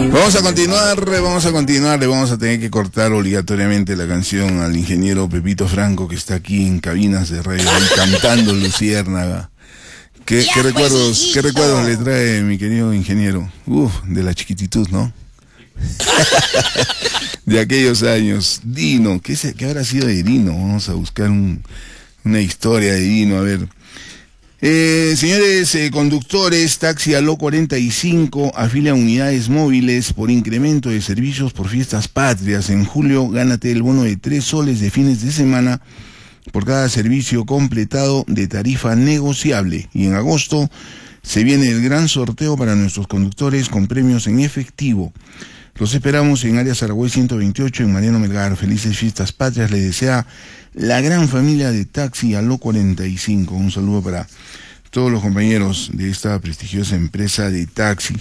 Vamos a continuar, le vamos a tener que cortar obligatoriamente la canción al ingeniero Pepito Franco, que está aquí en cabinas de radio ahí cantando Luciérnaga. ¿Qué recuerdos le trae mi querido ingeniero? De la chiquititud, ¿no? De aquellos años. Dino, ¿qué habrá sido de Dino? Vamos a buscar una historia de Dino, a ver. Señores conductores, Taxi Aló 45 afilia unidades móviles por incremento de servicios por fiestas patrias. En julio, gánate el bono de 3 soles de fines de semana por cada servicio completado de tarifa negociable. Y en agosto se viene el gran sorteo para nuestros conductores con premios en efectivo. Los esperamos en Arias Aragüey 128, en Mariano Melgar. Felices fiestas patrias, les desea la gran familia de Taxi Aló 45. Un saludo para todos los compañeros de esta prestigiosa empresa de taxi.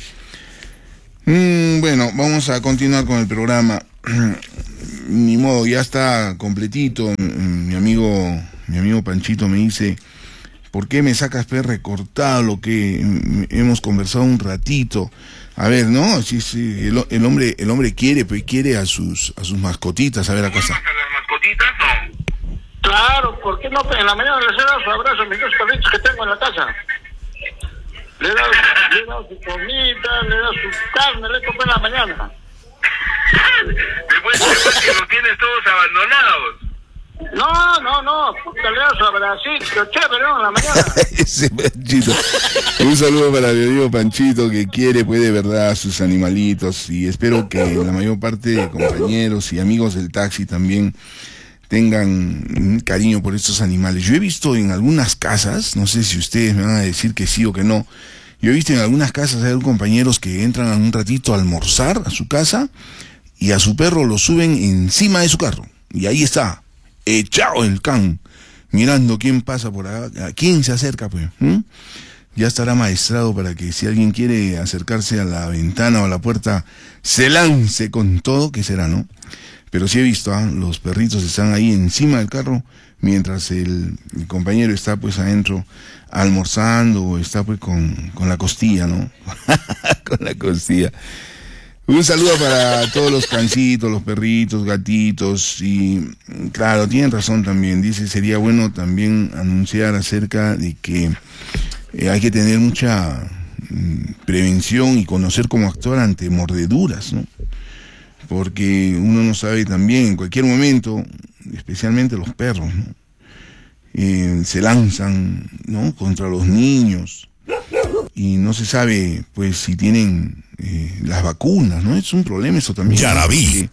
Bueno, vamos a continuar con el programa. Ni modo, ya está completito. Mi amigo Panchito me dice: ¿por qué me sacas recortado lo que hemos conversado un ratito? A ver, ¿no? Sí, el hombre quiere a sus mascotitas, a ver a casa. ¿A las mascotitas? No. Claro, ¿por qué no? En la mañana les he dado su abrazo a mis 2 perritos que tengo en la casa. Le he dado su comida, le he dado su carne, le he comprado en la mañana. Después que los tienes todos abandonados. No, puta, le he dado su abracito, chévere, ¿no? En la mañana. Ese Panchito. Un saludo para mi amigo Panchito, que quiere, pues, de verdad, a sus animalitos, y espero que la mayor parte de compañeros y amigos del taxi también tengan cariño por estos animales. Yo he visto en algunas casas, no sé si ustedes me van a decir que sí o que no, yo he visto en algunas casas hay compañeros que entran un ratito a almorzar a su casa y a su perro lo suben encima de su carro, y ahí está, echado el can, mirando quién pasa por acá, a quién se acerca, pues. Ya estará maestrado para que si alguien quiere acercarse a la ventana o a la puerta, se lance con todo, que será, ¿no? Pero sí he visto, los perritos están ahí encima del carro, mientras el compañero está pues adentro almorzando, o está pues con la costilla, ¿no? Con la costilla. Un saludo para todos los cancitos, los perritos, gatitos, y claro, tienen razón también. Dice, sería bueno también anunciar acerca de que hay que tener mucha prevención y conocer cómo actuar ante mordeduras, ¿no? Porque uno no sabe también, en cualquier momento, especialmente los perros, ¿no? Se lanzan, ¿no?, contra los niños, y no se sabe pues si tienen las vacunas, ¿no? Es un problema eso también. Ya la vi.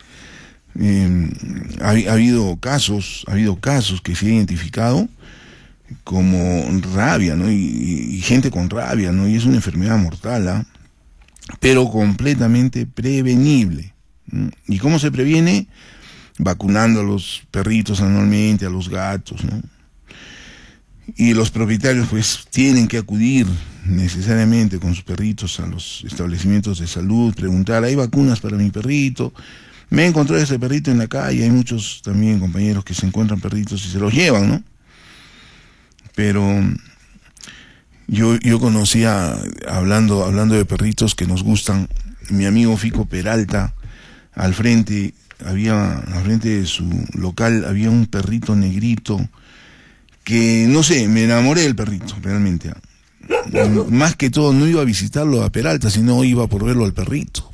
Ha habido casos que se han identificado como rabia, ¿no? Y gente con rabia, ¿no? Y es una enfermedad mortal, pero completamente prevenible. ¿Y cómo se previene? Vacunando a los perritos anualmente, a los gatos, ¿no? Y los propietarios pues tienen que acudir necesariamente con sus perritos a los establecimientos de salud, preguntar, ¿hay vacunas para mi perrito? Me he encontrado ese perrito en la calle. Hay muchos también compañeros que se encuentran perritos y se los llevan, ¿no? Pero yo conocía, hablando de perritos que nos gustan, mi amigo Fico Peralta, al frente de su local había un perrito negrito que, no sé, me enamoré del perrito, realmente. Más que todo, no iba a visitarlo a Peralta, sino iba por verlo al perrito.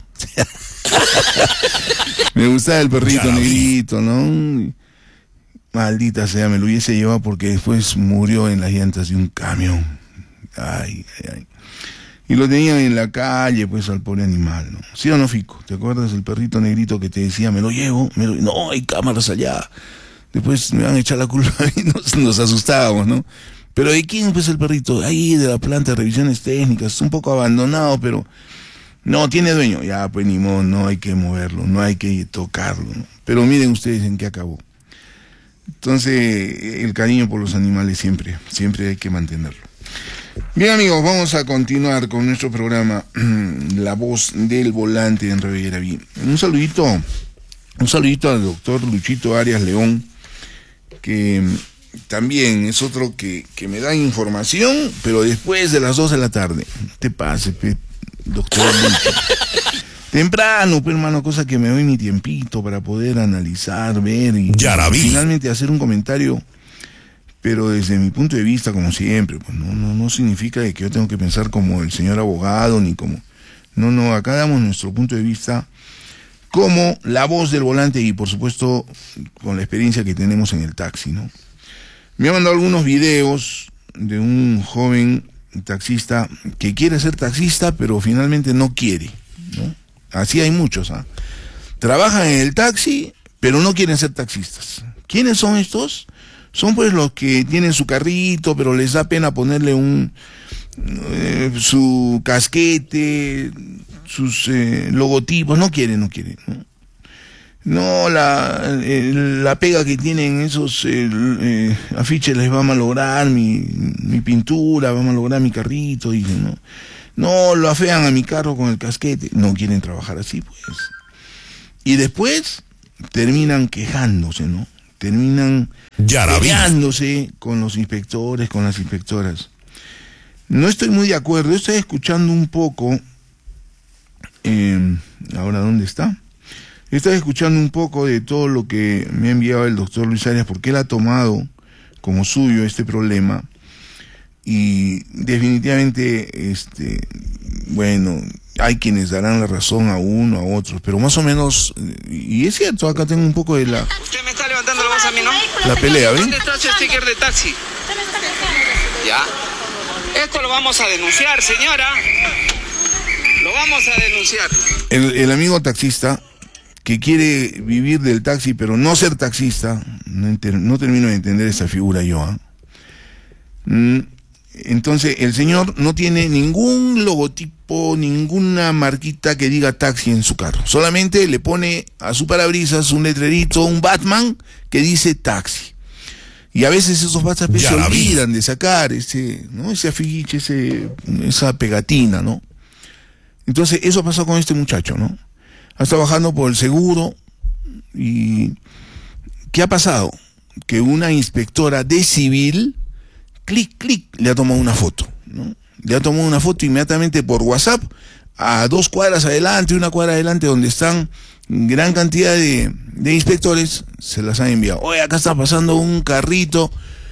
Me gustaba el perrito negrito, ¿no? Maldita sea, me lo hubiese llevado porque después murió en las llantas de un camión. Ay. Y lo tenían en la calle, pues, al pobre animal, ¿no? ¿Sí o no, Fico? ¿Te acuerdas del perrito negrito que te decía, me lo llevo? No, hay cámaras allá. Después me van a echar la culpa y nos asustábamos, ¿no? Pero ¿de quién, pues, el perrito? Ahí, de la planta de revisiones técnicas, un poco abandonado, pero no, tiene dueño. Ya, pues, ni modo, no hay que moverlo, no hay que tocarlo, ¿no? Pero miren ustedes en qué acabó. Entonces, el cariño por los animales siempre hay que mantenerlo. Bien, amigos, vamos a continuar con nuestro programa La Voz del Volante en Radio Yaraví. Un saludito al doctor Luchito Arias León, que también es otro que me da información, pero después de las 2 de la tarde. No te pase, doctor Lucho. Temprano, pues, hermano, cosa que me doy mi tiempito para poder analizar, ver y finalmente hacer un comentario, pero desde mi punto de vista, como siempre, pues no significa que yo tengo que pensar como el señor abogado, ni como... No, acá damos nuestro punto de vista como la voz del volante y, por supuesto, con la experiencia que tenemos en el taxi, ¿no? Me ha mandado algunos videos de un joven taxista que quiere ser taxista, pero finalmente no quiere, ¿no? Así hay muchos, ¿ah? Trabajan en el taxi, pero no quieren ser taxistas. ¿Quiénes son estos? Son pues los que tienen su carrito, pero les da pena ponerle su casquete, sus logotipos, no quieren, ¿no? No, la pega que tienen esos afiches les va a malograr mi pintura, va a malograr mi carrito, dicen, ¿no? No, lo afean a mi carro con el casquete. No quieren trabajar así, pues. Y después terminan quejándose, ¿no? Terminan peleándose con los inspectores, con las inspectoras. No estoy muy de acuerdo, estoy escuchando un poco, ahora, ¿dónde está? Estoy escuchando un poco de todo lo que me ha enviado el doctor Luis Arias, porque él ha tomado como suyo este problema, y definitivamente, bueno, hay quienes darán la razón a uno, a otros, pero más o menos, y es cierto, acá tengo un poco de la... Usted me está levantando la voz a mí, ¿no? La pelea, ¿ven? ¿Dónde está su sticker de taxi? Ya. Esto lo vamos a denunciar, señora. Lo vamos a denunciar. El amigo taxista que quiere vivir del taxi, pero no ser taxista, no termino de entender esa figura yo, ¿ah? Entonces, el señor no tiene ningún logotipo, ninguna marquita que diga taxi en su carro. Solamente le pone a su parabrisas un letrerito, un Batman, que dice taxi. Y a veces esos WhatsApp se olvidan de sacar ese afiche, esa pegatina, ¿no? Entonces, eso pasó con este muchacho, ¿no? Ha estado bajando por el seguro y... ¿qué ha pasado? Que una inspectora de civil... clic, le ha tomado una foto, ¿no? Le ha tomado una foto inmediatamente por WhatsApp a 2 cuadras adelante, 1 cuadra adelante, donde están gran cantidad de inspectores, se las han enviado. Oye, acá está pasando un carrito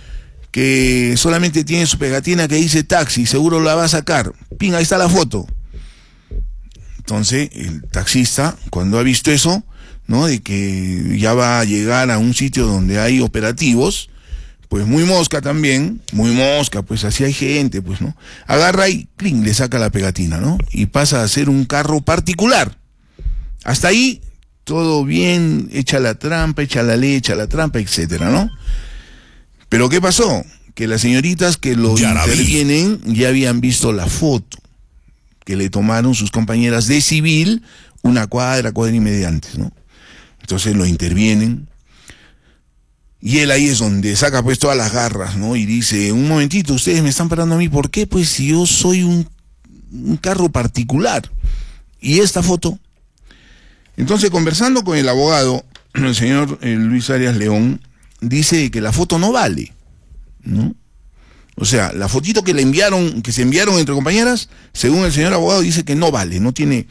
que solamente tiene su pegatina que dice taxi, seguro la va a sacar. Ping, ahí está la foto. Entonces, el taxista, cuando ha visto eso, ¿no? De que ya va a llegar a un sitio donde hay operativos, pues muy mosca también, pues así hay gente, pues, ¿no? Agarra y ¡cling!, le saca la pegatina, ¿no? Y pasa a ser un carro particular. Hasta ahí, todo bien, echa la trampa, echa la ley, echa la trampa, etcétera, ¿no? Pero ¿qué pasó? Que las señoritas que lo intervienen ya habían visto la foto que le tomaron sus compañeras de civil 1 cuadra y media antes, ¿no? Entonces lo intervienen. Y él ahí es donde saca pues todas las garras, ¿no? Y dice, un momentito, ustedes me están parando a mí, ¿por qué? Pues si yo soy un carro particular. ¿Y esta foto? Entonces, conversando con el abogado, el señor Luis Arias León, dice que la foto no vale, ¿no? O sea, la fotito que se enviaron entre compañeras, según el señor abogado, dice que no vale, no tiene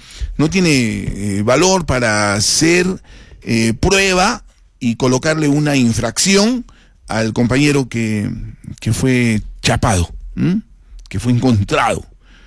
valor para hacer prueba y colocarle una infracción al compañero que fue chapado, que fue encontrado.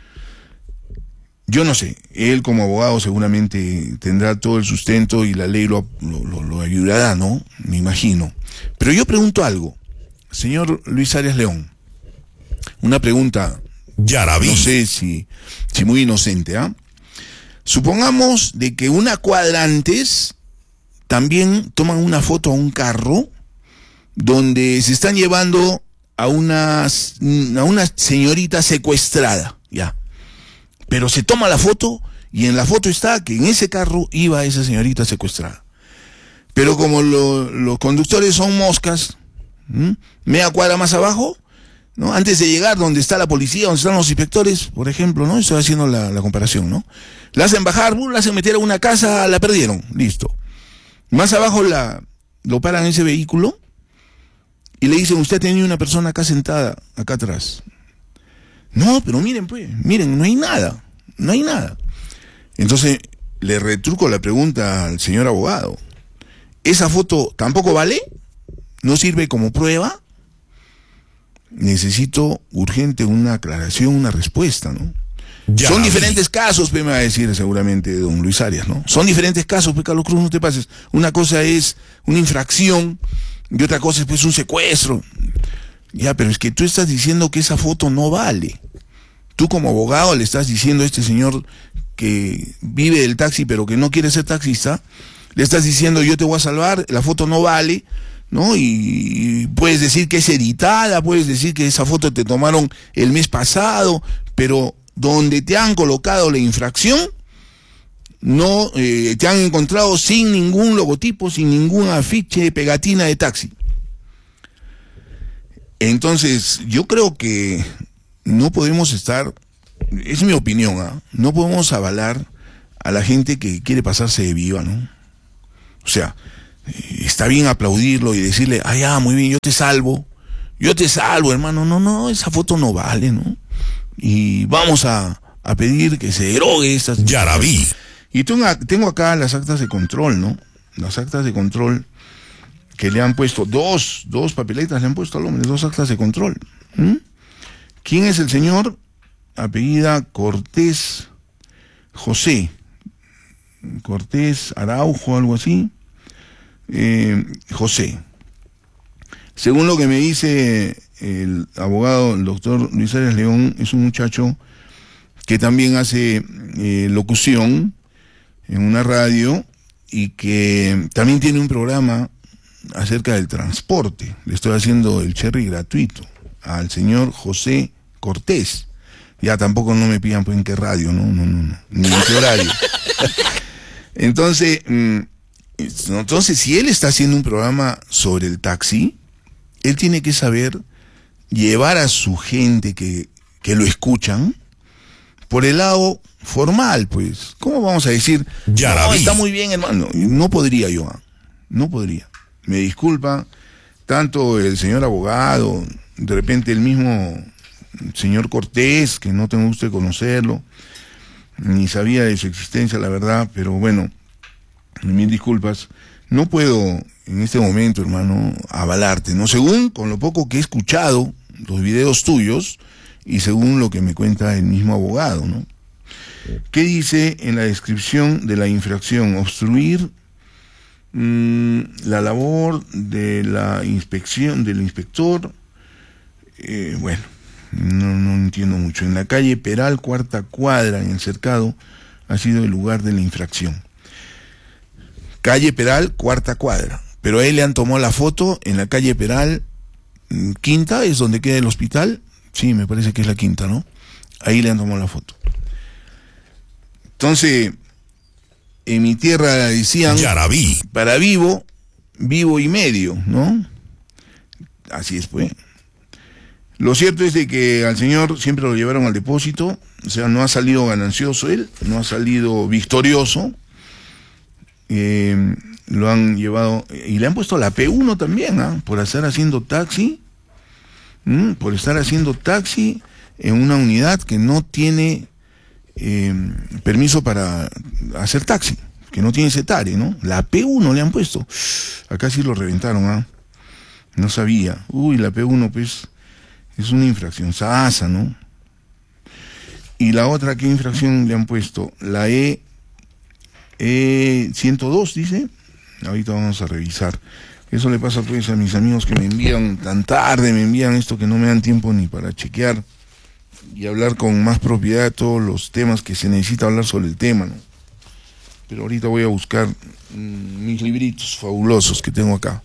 Yo no sé, él como abogado seguramente tendrá todo el sustento y la ley lo ayudará, ¿no? Me imagino. Pero yo pregunto algo, señor Luis Arias León, una pregunta, no sé si muy inocente, ¿ah? Supongamos de que 1 cuadra antes también toman una foto a un carro donde se están llevando a una señorita secuestrada, ya. Pero se toma la foto y en la foto está que en ese carro iba esa señorita secuestrada. Pero como los conductores son moscas, media cuadra más abajo, ¿no? Antes de llegar donde está la policía, donde están los inspectores, por ejemplo, ¿no? Estoy haciendo la comparación, ¿no? La hacen bajar, la hacen meter a una casa, la perdieron, listo. Más abajo lo paran ese vehículo y le dicen, usted tenía una persona acá sentada, acá atrás. No, pero miren, no hay nada. Entonces, le retruco la pregunta al señor abogado. ¿Esa foto tampoco vale? ¿No sirve como prueba? Necesito urgente una aclaración, una respuesta, ¿no? Son diferentes casos, me va a decir seguramente don Luis Arias, ¿no? Son diferentes casos, pues, Carlos Cruz, no te pases. Una cosa es una infracción y otra cosa es pues un secuestro. Ya, pero es que tú estás diciendo que esa foto no vale. Tú como abogado le estás diciendo a este señor que vive del taxi pero que no quiere ser taxista, le estás diciendo yo te voy a salvar, la foto no vale, ¿no? Y puedes decir que es editada, puedes decir que esa foto te tomaron el mes pasado, pero donde te han colocado la infracción, no te han encontrado sin ningún logotipo, sin ningún afiche, pegatina de taxi. Entonces, yo creo que no podemos estar, es mi opinión, no podemos avalar a la gente que quiere pasarse de viva, ¿no? O sea, está bien aplaudirlo y decirle, muy bien, yo te salvo, hermano. No, esa foto no vale, ¿no? Y vamos a pedir que se derogue estas... Ya la vi. Y tengo acá las actas de control, ¿no? Las actas de control que le han puesto, dos papeletas le han puesto al hombre, 2 actas de control. ¿Quién es el señor? Apellida Cortés José. Cortés Araujo, algo así. José. Según lo que me dice el abogado, el doctor Luis Arias León, es un muchacho que también hace locución en una radio y que también tiene un programa acerca del transporte. Le estoy haciendo el cherry gratuito al señor José Cortés. Ya tampoco no me pidan pues en qué radio, no, ni en qué horario. Entonces, si él está haciendo un programa sobre el taxi, él tiene que saber llevar a su gente que lo escuchan por el lado formal, pues. ¿Cómo vamos a decir? Ya la vi. Está muy bien, hermano. No podría yo, no podría. Me disculpa, tanto el señor abogado, de repente el mismo señor Cortés, que no tengo usted conocerlo, ni sabía de su existencia, la verdad, pero bueno, mil disculpas. No puedo en este momento, hermano, avalarte, ¿no? Según con lo poco que he escuchado, los videos tuyos, y según lo que me cuenta el mismo abogado, ¿no? ¿Qué dice en la descripción de la infracción? Obstruir la labor de la inspección, del inspector. Bueno, no entiendo mucho. En la calle Peral, 4ª cuadra, en el Cercado, ha sido el lugar de la infracción. Calle Peral, 4ª cuadra. Pero a él le han tomado la foto en la calle Peral, 5ª, es donde queda el hospital. Sí, me parece que es la 5ª, ¿no? Ahí le han tomado la foto. Entonces, en mi tierra decían, ya la vi, para vivo y medio, ¿no? Así es, pues. Lo cierto es de que al señor siempre lo llevaron al depósito, o sea, no ha salido ganancioso él, no ha salido victorioso. Lo han llevado, y le han puesto la P1 también, por estar haciendo taxi, por estar haciendo taxi en una unidad que no tiene permiso para hacer taxi, que no tiene CETARE, ¿no? La P1 le han puesto. Acá sí lo reventaron, no sabía. La P1 pues es una infracción sasa, ¿no? Y la otra, ¿qué infracción le han puesto? La E102, dice. Ahorita vamos a revisar. Eso le pasa pues a mis amigos que me envían tan tarde, me envían esto que no me dan tiempo ni para chequear y hablar con más propiedad de todos los temas que se necesita hablar sobre el tema, ¿no? Pero ahorita voy a buscar mis libritos fabulosos que tengo acá.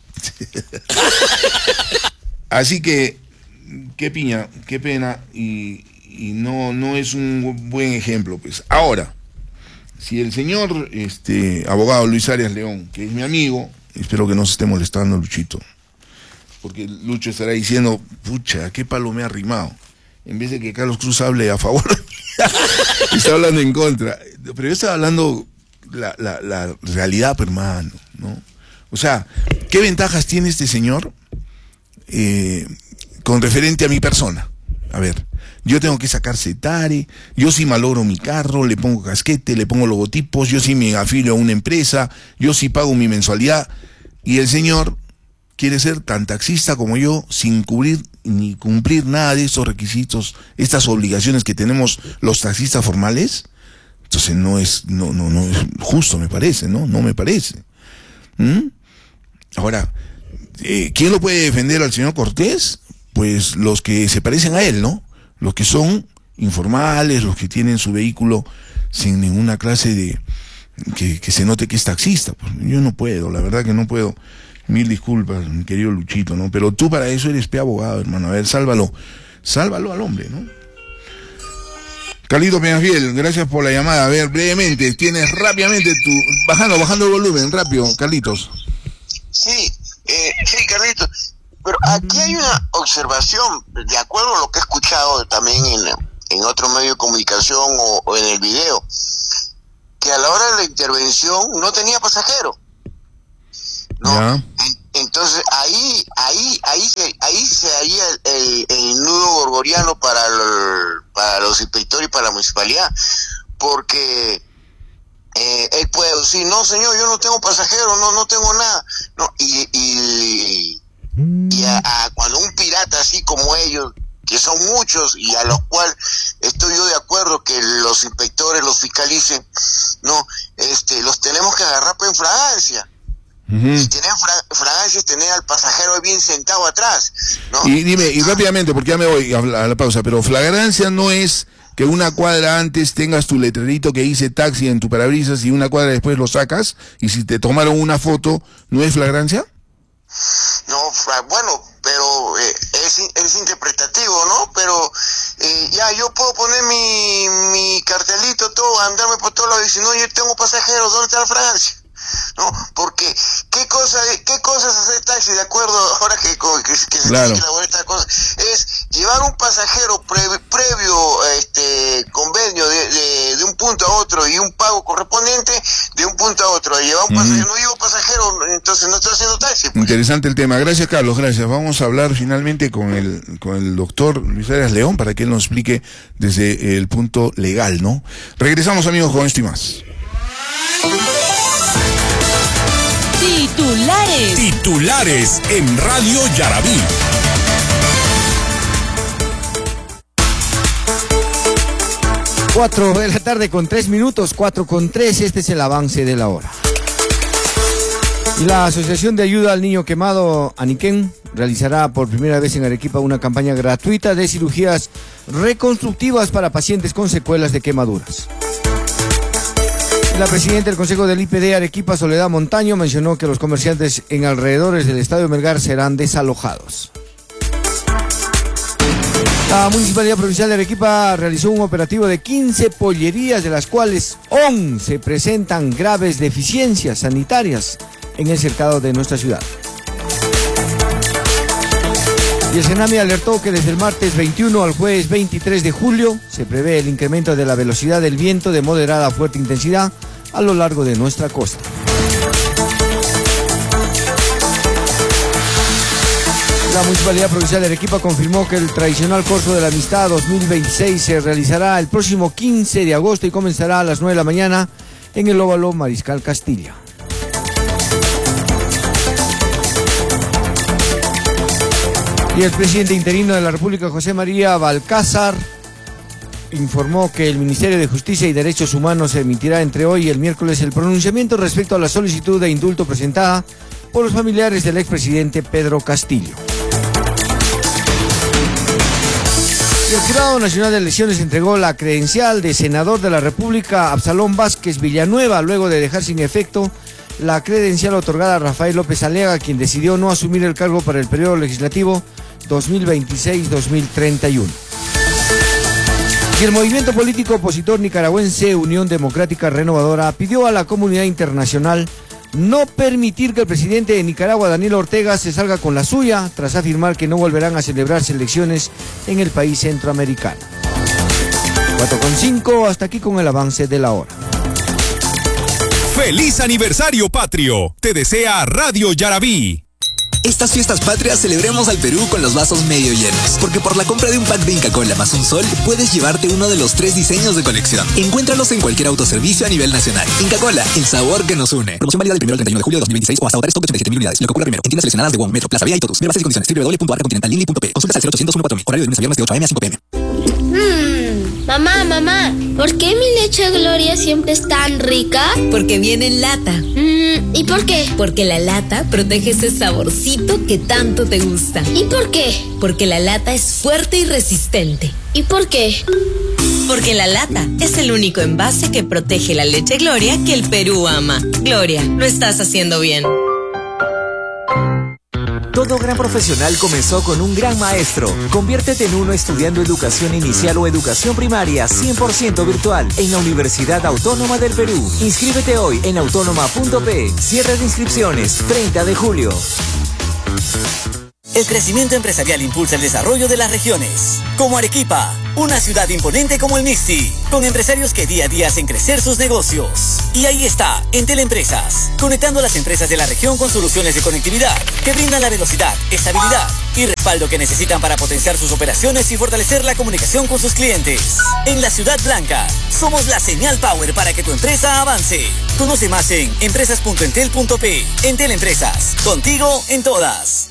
Así que, qué pena, y no es un buen ejemplo, pues. Ahora, si el señor abogado Luis Arias León, que es mi amigo, espero que no se esté molestando Luchito, porque Lucho estará diciendo, pucha, qué palo me ha arrimado. En vez de que Carlos Cruz hable a favor, está hablando en contra. Pero yo estaba hablando la realidad, hermano, ¿no? O sea, ¿qué ventajas tiene este señor con referente a mi persona? A ver, yo tengo que sacar CETARE, yo sí malogro mi carro, le pongo casquete, le pongo logotipos, yo sí me afilio a una empresa, yo sí pago mi mensualidad, y el señor quiere ser tan taxista como yo, sin cubrir ni cumplir nada de esos requisitos, estas obligaciones que tenemos los taxistas formales. Entonces no es justo, me parece, ¿no? No me parece. Ahora, ¿quién lo puede defender al señor Cortés? Pues los que se parecen a él, ¿no? Los que son informales, los que tienen su vehículo sin ninguna clase de... que se note que es taxista. Pues yo no puedo, la verdad que no puedo. Mil disculpas, mi querido Luchito, ¿no? Pero tú para eso eres abogado, hermano. A ver, sálvalo al hombre, ¿no? Carlitos Peñafiel, gracias por la llamada. A ver, brevemente, tienes rápidamente tu... Bajando el volumen, rápido, Carlitos. Sí, Carlitos. Pero aquí hay una observación, de acuerdo a lo que he escuchado también en otro medio de comunicación o en el video, que a la hora de la intervención no tenía pasajero. ¿No? Ya. Entonces ahí se haría el nudo gorgoriano para los inspectores y para la municipalidad, porque él puede decir, no señor, yo no tengo pasajero, no tengo nada, no, y cuando un pirata así como ellos, que son muchos y a los cuales estoy yo de acuerdo que los inspectores los fiscalicen, no, los tenemos que agarrar en fragancia. Y tener fragancia es tener al pasajero bien sentado atrás, ¿no? Y dime, y rápidamente, porque ya me voy a la pausa, pero flagrancia no es que una cuadra antes tengas tu letrerito que dice taxi en tu parabrisas y una cuadra después lo sacas, y si te tomaron una foto, ¿no es flagrancia? No, bueno, pero es interpretativo, ¿no? Pero ya yo puedo poner mi cartelito, todo, andarme por todos lados y decir, no, yo tengo pasajeros, ¿dónde está la fragancia? No, porque ¿qué cosas es hacer taxi? De acuerdo, ahora que se claro. tiene que elaborar esta cosa, es llevar un pasajero previo convenio de un punto a otro y un pago correspondiente de un punto a otro. Llevar un pasajero, no llevo pasajero, entonces no estoy haciendo taxi. Pues. Interesante el tema. Gracias, Carlos, gracias. Vamos a hablar finalmente con el doctor Luis Arias León para que él nos explique desde el punto legal, ¿no? Regresamos, amigos, con esto y más. Titulares en Radio Yarabí. 4 de la tarde con 3 minutos, 4:03, este es el avance de la hora. La Asociación de Ayuda al Niño Quemado, Aniquén, realizará por primera vez en Arequipa una campaña gratuita de cirugías reconstructivas para pacientes con secuelas de quemaduras. La presidenta del Consejo del IPD Arequipa, Soledad Montaño, mencionó que los comerciantes en alrededores del Estadio Melgar serán desalojados. La Municipalidad Provincial de Arequipa realizó un operativo de 15 pollerías, de las cuales 11 presentan graves deficiencias sanitarias en el cercado de nuestra ciudad. Y el Senami alertó que desde el martes 21 al jueves 23 de julio se prevé el incremento de la velocidad del viento de moderada a fuerte intensidad a lo largo de nuestra costa. La Municipalidad Provincial de Arequipa confirmó que el tradicional Corso de la Amistad 2026 se realizará el próximo 15 de agosto y comenzará a las 9 de la mañana en el óvalo Mariscal Castilla. Y el presidente interino de la República, José María Balcázar, informó que el Ministerio de Justicia y Derechos Humanos emitirá entre hoy y el miércoles el pronunciamiento respecto a la solicitud de indulto presentada por los familiares del expresidente Pedro Castillo. Y el Jurado Nacional de Elecciones entregó la credencial de senador de la República Absalón Vázquez Villanueva luego de dejar sin efecto la credencial otorgada a Rafael López Aliaga, quien decidió no asumir el cargo para el periodo legislativo 2026-2031. Y el movimiento político opositor nicaragüense Unión Democrática Renovadora pidió a la comunidad internacional no permitir que el presidente de Nicaragua, Daniel Ortega, se salga con la suya tras afirmar que no volverán a celebrarse elecciones en el país centroamericano. 4:05, hasta aquí con el avance de la hora. ¡Feliz aniversario patrio! Te desea Radio Yarabí. Estas fiestas patrias celebremos al Perú con los vasos medio llenos, porque por la compra de un pack de Inca Kola más un sol, puedes llevarte uno de los 3 diseños de colección. Encuéntralos en cualquier autoservicio a nivel nacional. Inca Kola, el sabor que nos une. Promoción válida del 1 al 31 de julio de 2026 o hasta agotar stock de 87.000 unidades. Lo que ocurra primero. En tiendas seleccionadas de WOM, Metro, Plaza Vía y Totus. Ver bases y condiciones. www.arcontinentallinli.p. Consultas al 0800 14000. Horario de lunes a viernes de 8 a.m. a 5 p.m. Mamá, ¿por qué mi leche Gloria siempre es tan rica? Porque viene en lata. ¿Y por qué? Porque la lata protege ese saborcito que tanto te gusta. ¿Y por qué? Porque la lata es fuerte y resistente. ¿Y por qué? Porque la lata es el único envase que protege la leche Gloria que el Perú ama. Gloria, lo estás haciendo bien. Todo gran profesional comenzó con un gran maestro. Conviértete en uno estudiando educación inicial o educación primaria 100% virtual en la Universidad Autónoma del Perú. Inscríbete hoy en autónoma.p. Cierre de inscripciones 30 de julio. El crecimiento empresarial impulsa el desarrollo de las regiones, como Arequipa, una ciudad imponente como el Mixti, con empresarios que día a día hacen crecer sus negocios. Y ahí está, Entel Empresas, conectando a las empresas de la región con soluciones de conectividad que brindan la velocidad, estabilidad y respaldo que necesitan para potenciar sus operaciones y fortalecer la comunicación con sus clientes. En la Ciudad Blanca, somos la señal power para que tu empresa avance. Conoce más en empresas.entel.p. Entel Empresas, contigo en todas.